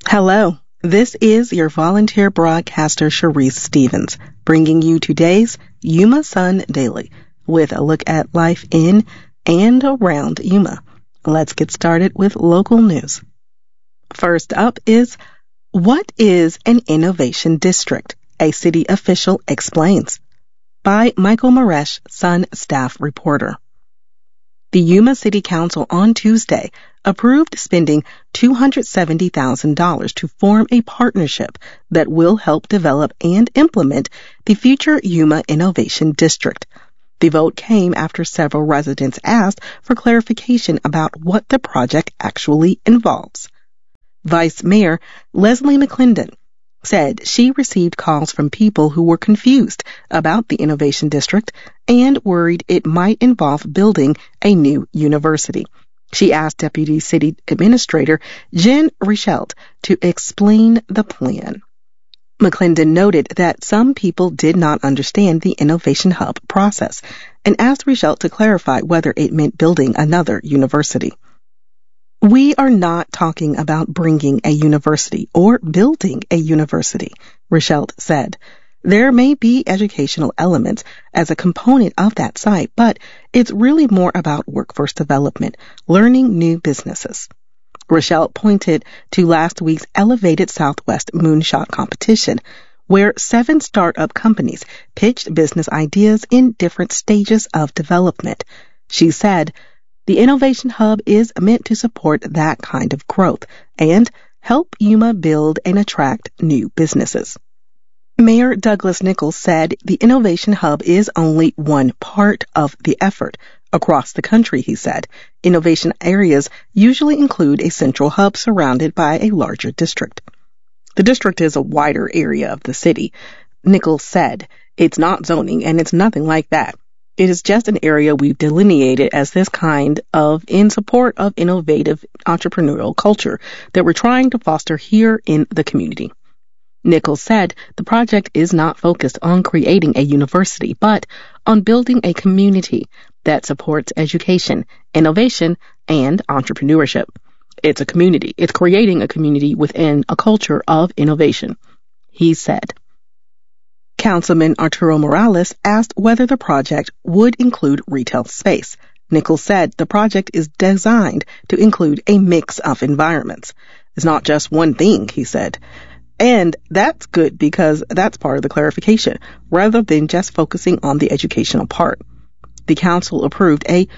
Hello, this is your volunteer broadcaster, Sharice Stevens, bringing you today's Yuma Sun Daily with a look at life in and around Yuma. Let's get started with local news. First up is, what is an innovation district? A city official explains. By Michael Maresh, Sun staff reporter. The Yuma City Council on Tuesday approved spending $270,000 to form a partnership that will help develop and implement the future Yuma Innovation District. The vote came after several residents asked for clarification about what the project actually involves. Vice Mayor Leslie McClendon said she received calls from people who were confused about the Innovation District and worried it might involve building a new university. She asked Deputy City Administrator Jen Richelt to explain the plan. McClendon noted that some people did not understand the Innovation Hub process and asked Richelt to clarify whether it meant building another university. We are not talking about bringing a university or building a university, Richelt said. There may be educational elements as a component of that site, but it's really more about workforce development, learning new businesses. Richelt pointed to last week's Elevated Southwest Moonshot competition, where 7 startup companies pitched business ideas in different stages of development. She said, the Innovation Hub is meant to support that kind of growth and help Yuma build and attract new businesses. Mayor Douglas Nichols said the Innovation Hub is only one part of the effort. Across the country, he said, innovation areas usually include a central hub surrounded by a larger district. The district is a wider area of the city. Nichols said, it's not zoning and it's nothing like that. It is just an area we've delineated as this kind of in support of innovative entrepreneurial culture that we're trying to foster here in the community. Nichols said the project is not focused on creating a university, but on building a community that supports education, innovation, and entrepreneurship. It's a community. It's creating a community within a culture of innovation, he said. Councilman Arturo Morales asked whether the project would include retail space. Nichols said the project is designed to include a mix of environments. It's not just one thing, he said. And that's good because that's part of the clarification, rather than just focusing on the educational part. The council approved a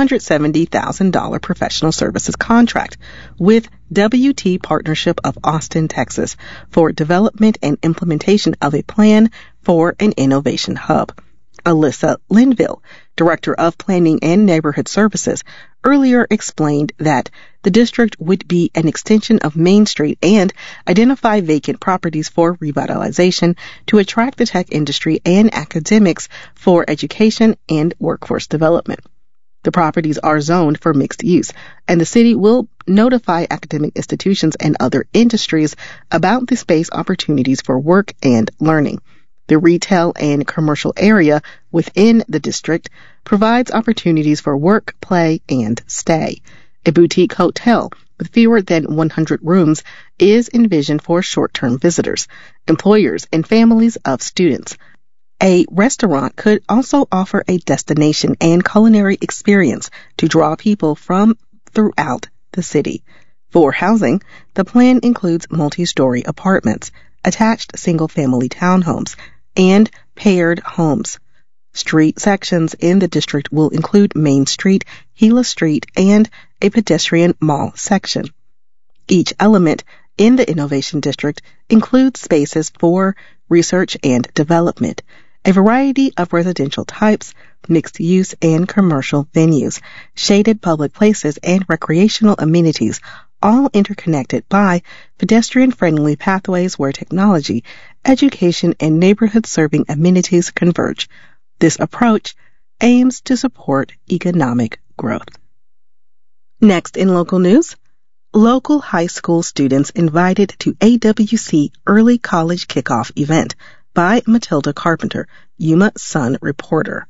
$270,000 professional services contract with WT Partnership of Austin, Texas, for development and implementation of a plan for an innovation hub. Alyssa Linville, Director of Planning and Neighborhood Services, earlier explained that the district would be an extension of Main Street and identify vacant properties for revitalization to attract the tech industry and academics for education and workforce development. The properties are zoned for mixed use, and the city will notify academic institutions and other industries about the space opportunities for work and learning. The retail and commercial area within the district provides opportunities for work, play, and stay. A boutique hotel with fewer than 100 rooms is envisioned for short-term visitors, employers, and families of students. A restaurant could also offer a destination and culinary experience to draw people from throughout the city. For housing, the plan includes multi-story apartments, attached single-family townhomes, and paired homes. Street sections in the district will include Main Street, Gila Street, and a pedestrian mall section. Each element in the Innovation District includes spaces for research and development, a variety of residential types, mixed use and commercial venues, shaded public places, and recreational amenities, all interconnected by pedestrian-friendly pathways where technology, education, and neighborhood-serving amenities converge. This approach aims to support economic growth. Next in local news, local high school students invited to AWC Early College Kickoff event by Matilda Carpenter, Yuma Sun reporter.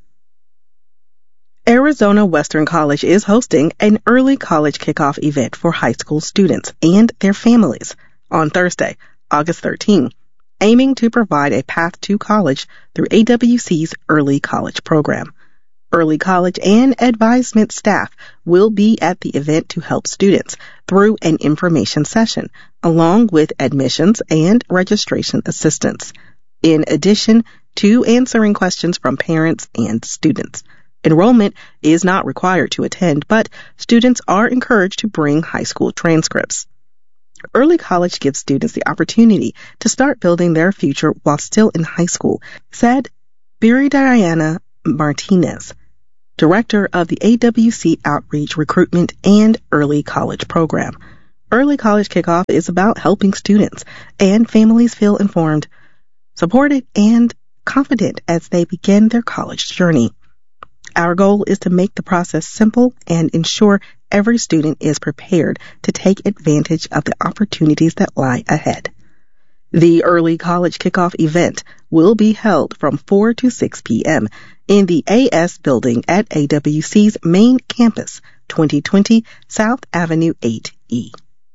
Arizona Western College is hosting an early college kickoff event for high school students and their families on Thursday, August 13, aiming to provide a path to college through AWC's Early College program. Early college and advisement staff will be at the event to help students through an information session, along with admissions and registration assistance, in addition to answering questions from parents and students. Enrollment is not required to attend, but students are encouraged to bring high school transcripts. Early college gives students the opportunity to start building their future while still in high school, said Viridiana Martinez, director of the AWC Outreach, Recruitment, and Early College program. Early College Kickoff is about helping students and families feel informed, supported, and confident as they begin their college journey. Our goal is to make the process simple and ensure every student is prepared to take advantage of the opportunities that lie ahead. The Early College Kickoff event will be held from 4 to 6 p.m. in the AS building at AWC's main campus, 2020 South Avenue 8E.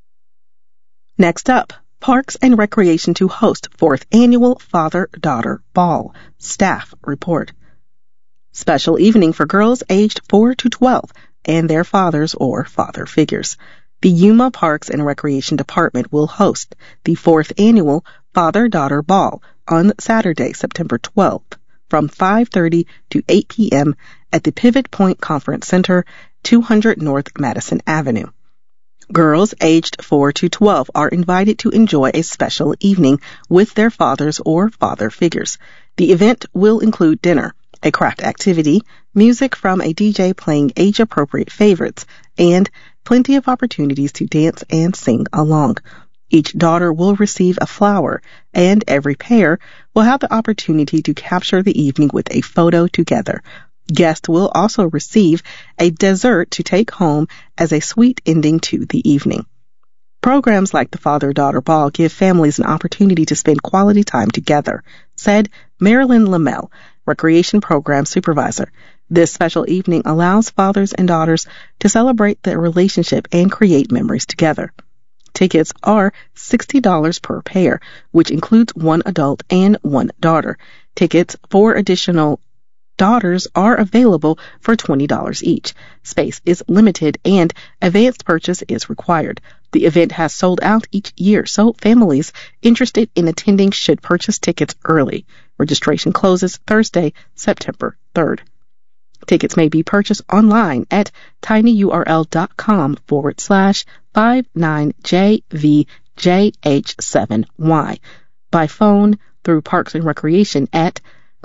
Next up, Parks and Recreation to host 4th Annual Father-Daughter Ball. Staff report. Special evening for girls aged 4 to 12 and their fathers or father figures. The Yuma Parks and Recreation Department will host the 4th Annual Father-Daughter Ball on Saturday, September 12th from 5:30 to 8 p.m. at the Pivot Point Conference Center, 200 North Madison Avenue. Girls aged 4 to 12 are invited to enjoy a special evening with their fathers or father figures. The event will include dinner, a craft activity, music from a DJ playing age-appropriate favorites, and plenty of opportunities to dance and sing along. Each daughter will receive a flower, and every pair will have the opportunity to capture the evening with a photo together. Guests will also receive a dessert to take home as a sweet ending to the evening. Programs like the Father-Daughter Ball give families an opportunity to spend quality time together, said Marilyn Lamel, Recreation Program Supervisor. This special evening allows fathers and daughters to celebrate their relationship and create memories together. Tickets are $60 per pair, which includes one adult and one daughter. Tickets for additional daughters are available for $20 each. Space is limited and advanced purchase is required. The event has sold out each year, so families interested in attending should purchase tickets early. Registration closes Thursday, September 3rd. Tickets may be purchased online at tinyurl.com/59JVJH7Y, by phone through Parks and Recreation at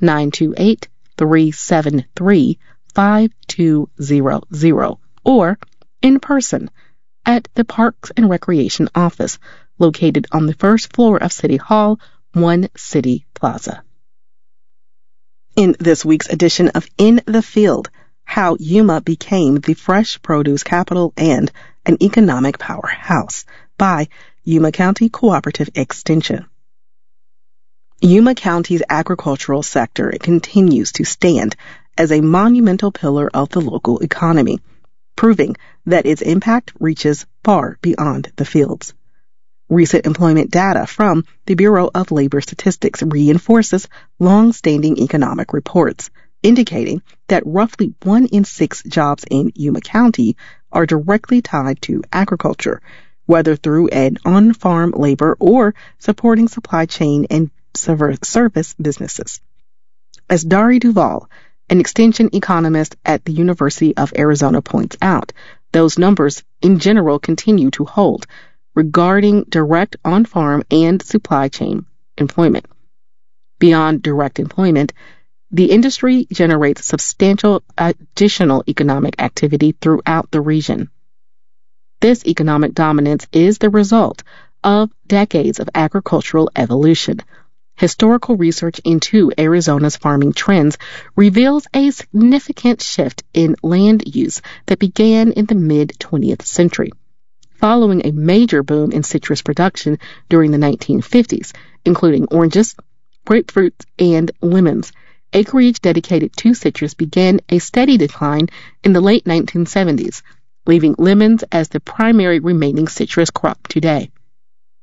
928-373-5200, or in person at the Parks and Recreation office, located on the first floor of City Hall, One City Plaza. In this week's edition of In the Field, how Yuma became the fresh produce capital and an economic powerhouse, by Yuma County Cooperative Extension. Yuma County's agricultural sector continues to stand as a monumental pillar of the local economy, proving that its impact reaches far beyond the fields. Recent employment data from the Bureau of Labor Statistics reinforces long-standing economic reports, indicating that roughly 1 in 6 jobs in Yuma County are directly tied to agriculture, whether through an on-farm labor or supporting supply chain and service businesses. As Dari Duval, an extension economist at the University of Arizona, points out, those numbers in general continue to hold regarding direct on-farm and supply chain employment. Beyond direct employment, the industry generates substantial additional economic activity throughout the region. This economic dominance is the result of decades of agricultural evolution. Historical research into Arizona's farming trends reveals a significant shift in land use that began in the mid-20th century. Following a major boom in citrus production during the 1950s, including oranges, grapefruits, and lemons, acreage dedicated to citrus began a steady decline in the late 1970s, leaving lemons as the primary remaining citrus crop today.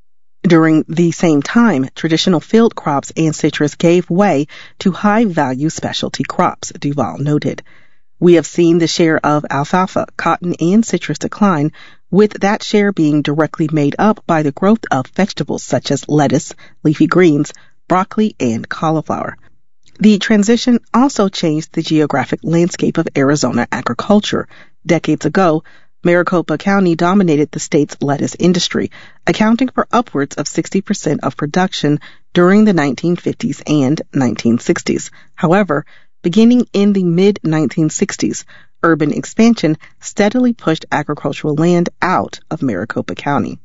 During the same time, traditional field crops and citrus gave way to high-value specialty crops, Duval noted. We have seen the share of alfalfa, cotton, and citrus decline, with that share being directly made up by the growth of vegetables such as lettuce, leafy greens, broccoli, and cauliflower. The transition also changed the geographic landscape of Arizona agriculture. Decades ago, Maricopa County dominated the state's lettuce industry, accounting for upwards of 60% of production during the 1950s and 1960s. However, beginning in the mid-1960s, urban expansion steadily pushed agricultural land out of Maricopa County.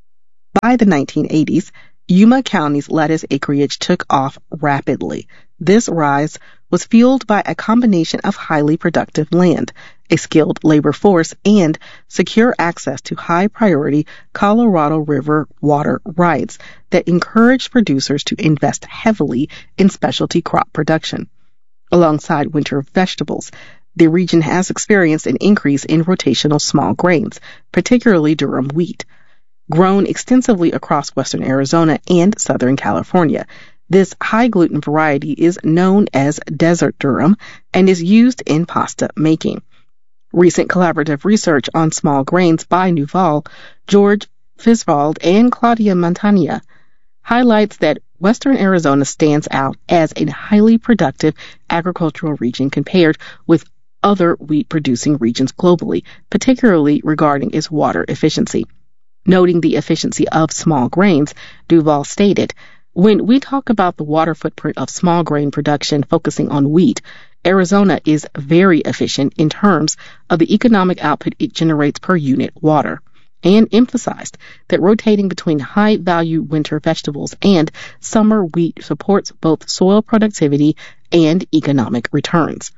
By the 1980s, Yuma County's lettuce acreage took off rapidly. This rise was fueled by a combination of highly productive land, a skilled labor force, and secure access to high-priority Colorado River water rights that encouraged producers to invest heavily in specialty crop production. Alongside winter vegetables, the region has experienced an increase in rotational small grains, particularly durum wheat. Grown extensively across western Arizona and southern California, this high-gluten variety is known as desert durum and is used in pasta making. Recent collaborative research on small grains by Duval, George Fisvald, and Claudia Montania highlights that western Arizona stands out as a highly productive agricultural region compared with other wheat-producing regions globally, particularly regarding its water efficiency. Noting the efficiency of small grains, Duval stated, "When we talk about the water footprint of small grain production focusing on wheat, Arizona is very efficient in terms of the economic output it generates per unit water," and emphasized that rotating between high-value winter vegetables and summer wheat supports both soil productivity and economic returns.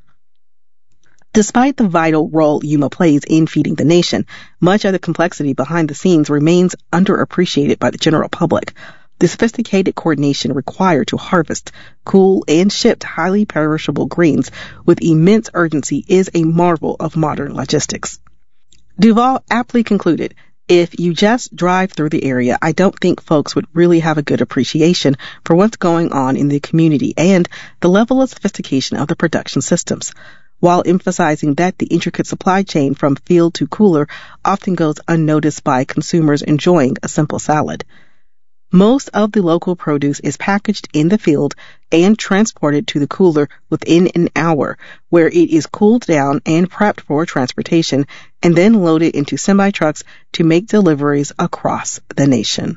Despite the vital role Yuma plays in feeding the nation, much of the complexity behind the scenes remains underappreciated by the general public. The sophisticated coordination required to harvest, cool, and ship highly perishable grains with immense urgency is a marvel of modern logistics. Duval aptly concluded, "If you just drive through the area, I don't think folks would really have a good appreciation for what's going on in the community and the level of sophistication of the production systems," while emphasizing that the intricate supply chain from field to cooler often goes unnoticed by consumers enjoying a simple salad. Most of the local produce is packaged in the field and transported to the cooler within an hour, where it is cooled down and prepped for transportation, and then loaded into semi-trucks to make deliveries across the nation.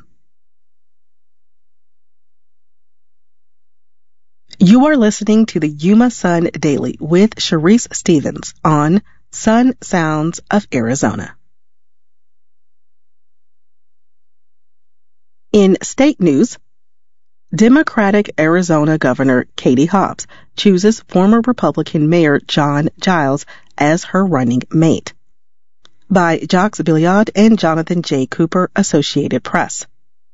You are listening to the Yuma Sun Daily with Sharice Stevens on Sun Sounds of Arizona. In state news, Democratic Arizona Governor Katie Hobbs chooses former Republican Mayor John Giles as her running mate. By Jacques Billiard and Jonathan J. Cooper, Associated Press.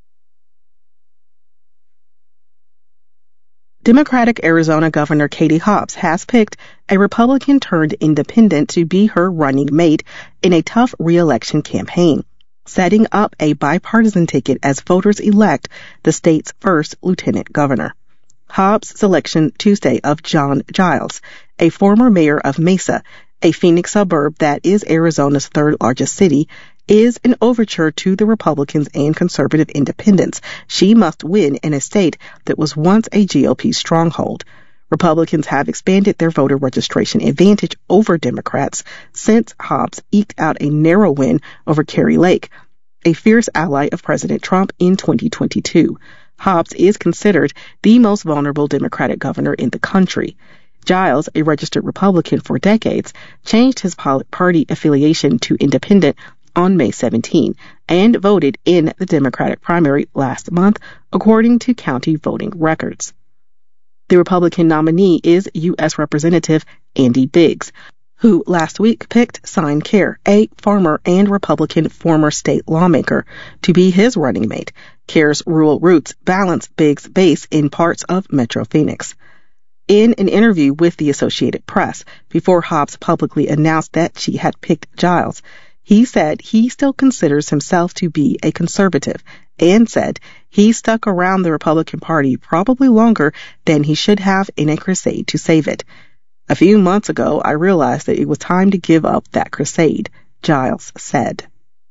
Democratic Arizona Governor Katie Hobbs has picked a Republican-turned-independent to be her running mate in a tough re-election campaign, setting up a bipartisan ticket as voters elect the state's first lieutenant governor. Hobbs' selection Tuesday of John Giles, a former mayor of Mesa, a Phoenix suburb that is Arizona's third largest city, is an overture to the Republicans and conservative independents she must win in a state that was once a GOP stronghold. Republicans have expanded their voter registration advantage over Democrats since Hobbs eked out a narrow win over Kari Lake, a fierce ally of President Trump in 2022. Hobbs is considered the most vulnerable Democratic governor in the country. Giles, a registered Republican for decades, changed his party affiliation to independent on May 17 and voted in the Democratic primary last month, according to county voting records. The Republican nominee is U.S. Representative Andy Biggs, who last week picked Sign Care, a farmer and Republican former state lawmaker, to be his running mate. Care's rural roots balance Biggs' base in parts of Metro Phoenix. In an interview with the Associated Press, before Hobbs publicly announced that she had picked Giles, he said he still considers himself to be a conservative and said he stuck around the Republican Party probably longer than he should have in a crusade to save it. A few months ago, I realized that it was time to give up that crusade, Giles said.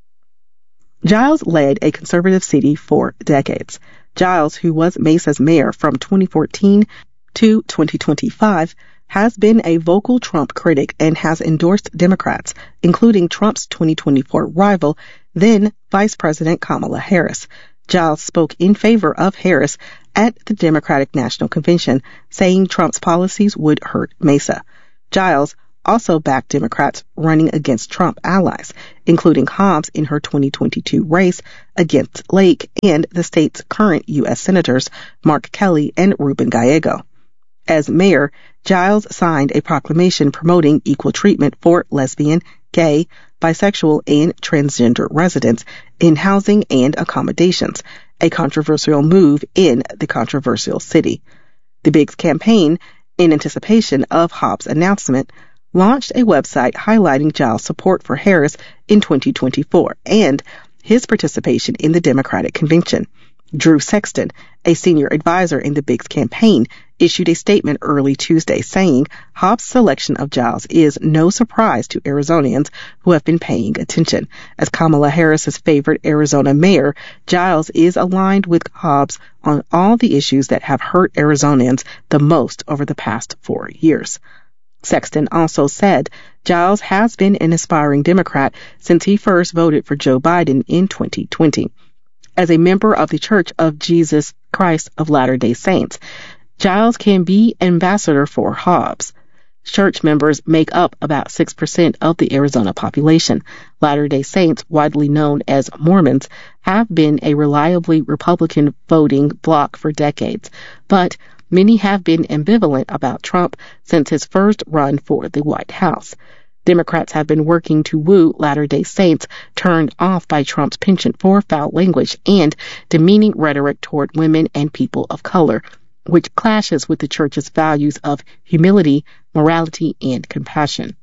Giles led a conservative city for decades. Giles, who was Mesa's mayor from 2014 to 2025, has been a vocal Trump critic and has endorsed Democrats, including Trump's 2024 rival, then Vice President Kamala Harris. Giles spoke in favor of Harris at the Democratic National Convention, saying Trump's policies would hurt Mesa. Giles also backed Democrats running against Trump allies, including Hobbs in her 2022 race against Lake and the state's current U.S. Senators Mark Kelly and Ruben Gallego. As mayor, Giles signed a proclamation promoting equal treatment for lesbian, gay, bisexual, and transgender residents in housing and accommodations, a controversial move in the controversial city. The Biggs campaign, in anticipation of Hobbs' announcement, launched a website highlighting Giles' support for Harris in 2024 and his participation in the Democratic convention. Drew Sexton, a senior advisor in the Biggs campaign, issued a statement early Tuesday saying Hobbs' selection of Giles is no surprise to Arizonians who have been paying attention. As Kamala Harris's favorite Arizona mayor, Giles is aligned with Hobbs on all the issues that have hurt Arizonians the most over the past 4 years. Sexton also said Giles has been an aspiring Democrat since he first voted for Joe Biden in 2020. As a member of the Church of Jesus Christ of Latter-day Saints, Giles can be ambassador for Hobbs. Church members make up about 6% of the Arizona population. Latter-day Saints, widely known as Mormons, have been a reliably Republican voting bloc for decades, but many have been ambivalent about Trump since his first run for the White House. Democrats have been working to woo Latter-day Saints turned off by Trump's penchant for foul language and demeaning rhetoric toward women and people of color, which clashes with the church's values of humility, morality, and compassion.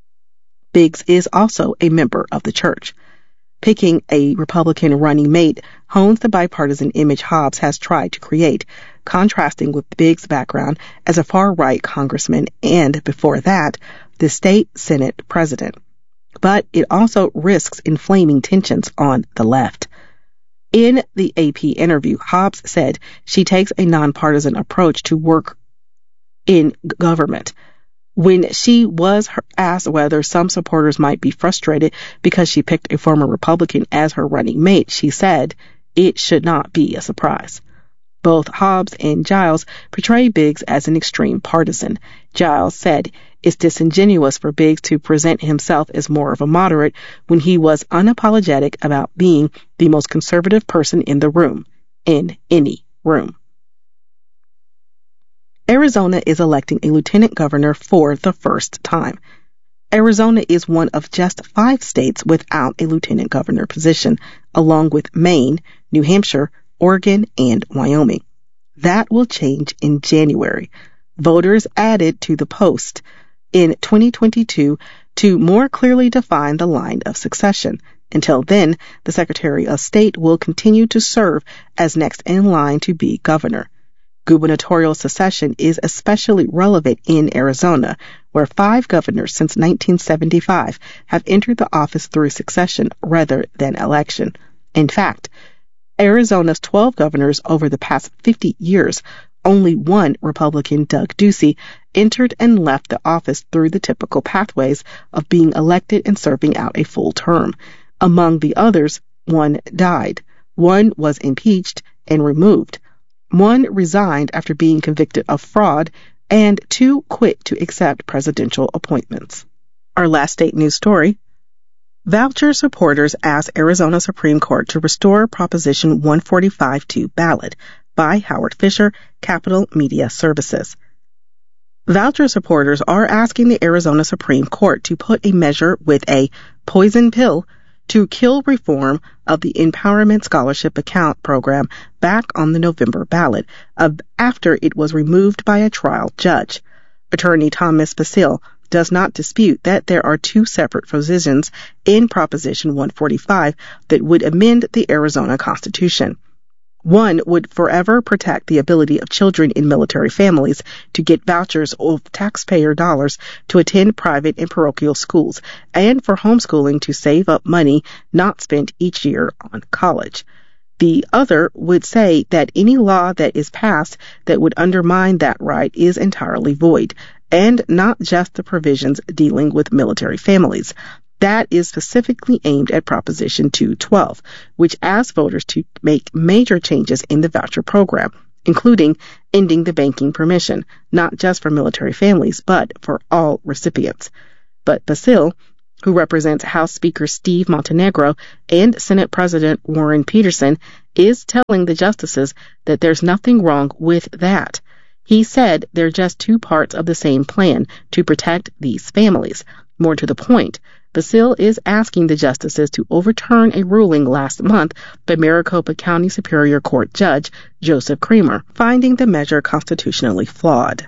Biggs is also a member of the church. Picking a Republican running mate hones the bipartisan image Hobbs has tried to create, contrasting with Biggs' background as a far-right congressman and, before that, the state Senate president. But it also risks inflaming tensions on the left. In the AP interview, Hobbs said she takes a nonpartisan approach to work in government. When she was asked whether some supporters might be frustrated because she picked a former Republican as her running mate, she said, "It should not be a surprise." Both Hobbs and Giles portray Biggs as an extreme partisan. Giles said it's disingenuous for Biggs to present himself as more of a moderate when he was unapologetic about being the most conservative person in the room, in any room. Arizona is electing a lieutenant governor for the first time. Arizona is one of just 5 states without a lieutenant governor position, along with Maine, New Hampshire, Oregon, and Wyoming. That will change in January. Voters added to the post in 2022 to more clearly define the line of succession. Until then, the Secretary of State will continue to serve as next in line to be governor. Gubernatorial succession is especially relevant in Arizona, where 5 governors since 1975 have entered the office through succession rather than election. In fact, Arizona's 12 governors over the past 50 years, only one Republican, Doug Ducey, entered and left the office through the typical pathways of being elected and serving out a full term. Among the others, 1 died, 1 was impeached and removed, 1 resigned after being convicted of fraud, and 2 quit to accept presidential appointments. Our last state news story. Voucher supporters ask Arizona Supreme Court to restore Proposition 145 to ballot, by Howard Fisher, Capital Media Services. Voucher supporters are asking the Arizona Supreme Court to put a measure with a poison pill to kill reform of the Empowerment Scholarship Account program back on the November ballot, after it was removed by a trial judge. Attorney Thomas Basile, does not dispute that there are two separate provisions in Proposition 145 that would amend the Arizona Constitution. One would forever protect the ability of children in military families to get vouchers of taxpayer dollars to attend private and parochial schools, and for homeschooling to save up money not spent each year on college. The other would say that any law that is passed that would undermine that right is entirely void, and not just the provisions dealing with military families. That is specifically aimed at Proposition 212, which asks voters to make major changes in the voucher program, including ending the banking permission, not just for military families, but for all recipients. But Basile, who represents House Speaker Steve Montenegro and Senate President Warren Peterson, is telling the justices that there's nothing wrong with that. He said they're just two parts of the same plan to protect these families. More to the point, Basile is asking the justices to overturn a ruling last month by Maricopa County Superior Court Judge Joseph Creamer, finding the measure constitutionally flawed.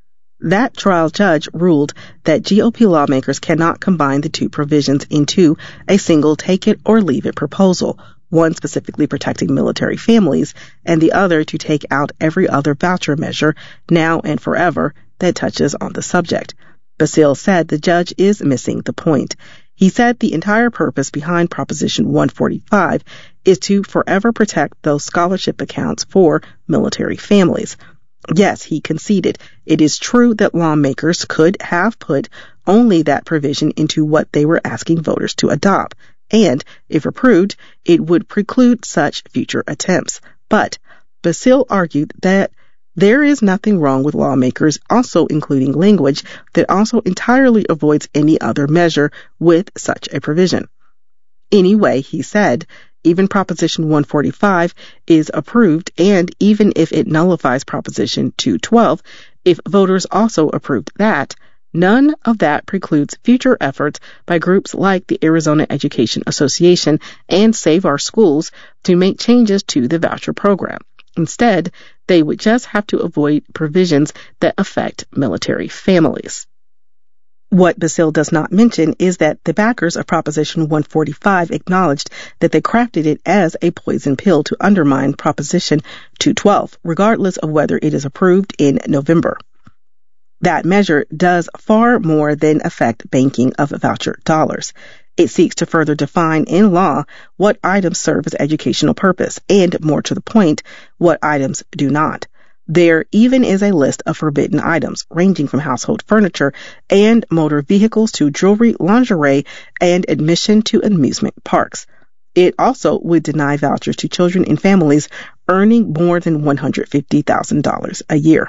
That trial judge ruled that GOP lawmakers cannot combine the two provisions into a single take-it-or-leave-it proposal, one specifically protecting military families, and the other to take out every other voucher measure, now and forever, that touches on the subject. Basile said the judge is missing the point. He said the entire purpose behind Proposition 145 is to forever protect those scholarship accounts for military families. Yes, he conceded, it is true that lawmakers could have put only that provision into what they were asking voters to adopt, and, if approved, it would preclude such future attempts. But Basile argued that there is nothing wrong with lawmakers also including language that also entirely avoids any other measure with such a provision. Anyway, he said, even Proposition 145 is approved, and even if it nullifies Proposition 212, if voters also approved that, none of that precludes future efforts by groups like the Arizona Education Association and Save Our Schools to make changes to the voucher program. Instead, they would just have to avoid provisions that affect military families. What Basile does not mention is that the backers of Proposition 145 acknowledged that they crafted it as a poison pill to undermine Proposition 212, regardless of whether it is approved in November. That measure does far more than affect banking of voucher dollars. It seeks to further define in law what items serve as educational purpose, and, more to the point, what items do not. There even is a list of forbidden items, ranging from household furniture and motor vehicles to jewelry, lingerie, and admission to amusement parks. It also would deny vouchers to children in families earning more than $150,000 a year.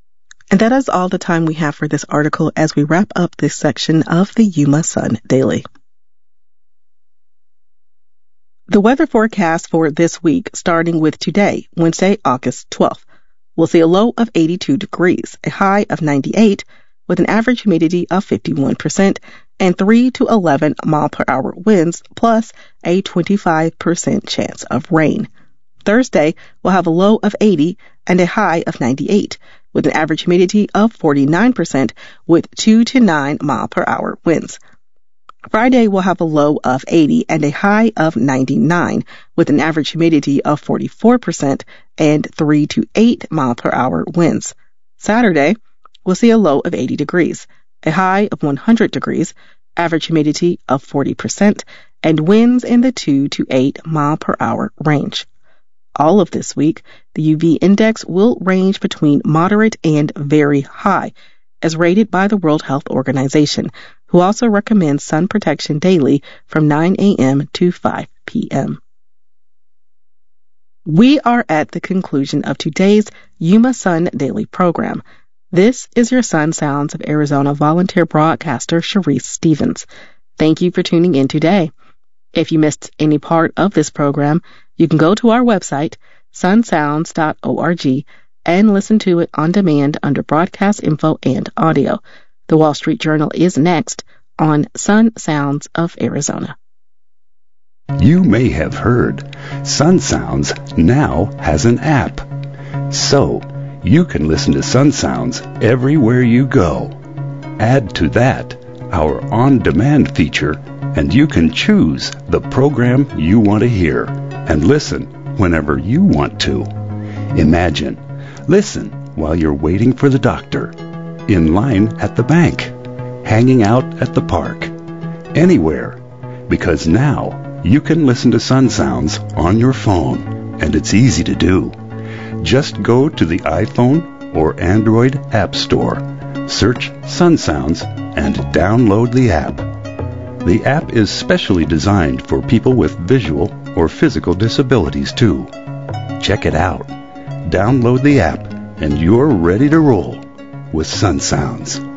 And that is all the time we have for this article as we wrap up this section of the Yuma Sun Daily. The weather forecast for this week, starting with today, Wednesday, August 12th. We'll see a low of 82 degrees, a high of 98, with an average humidity of 51%, and 3 to 11 mile-per-hour winds, plus a 25% chance of rain. Thursday, we'll have a low of 80 and a high of 98, with an average humidity of 49%, with 2 to 9 mile-per-hour winds. Friday will have a low of 80 and a high of 99, with an average humidity of 44% and 3 to 8 mile-per-hour winds. Saturday, we'll see a low of 80 degrees, a high of 100 degrees, average humidity of 40%, and winds in the 2 to 8 mile-per-hour range. All of this week, the UV index will range between moderate and very high, as rated by the World Health Organization, who also recommends sun protection daily from 9 a.m. to 5 p.m. We are at the conclusion of today's Yuma Sun Daily program. This is your Sun Sounds of Arizona volunteer broadcaster, Sharice Stevens. Thank you for tuning in today. If you missed any part of this program, you can go to our website, sunsounds.org, and listen to it on demand under broadcast info and audio. The Wall Street Journal is next on Sun Sounds of Arizona. You may have heard Sun Sounds now has an app. So you can listen to Sun Sounds everywhere you go. Add to that our on-demand feature, and you can choose the program you want to hear and listen whenever you want to. Imagine, listen while you're waiting for the doctor, in line at the bank, hanging out at the park, anywhere, because now you can listen to Sun Sounds on your phone, and it's easy to do. Just go to the iPhone or Android App Store, search Sun Sounds, and download the app. The app is specially designed for people with visual or physical disabilities too. Check it out. Download the app, and you're ready to roll with Sun Sounds.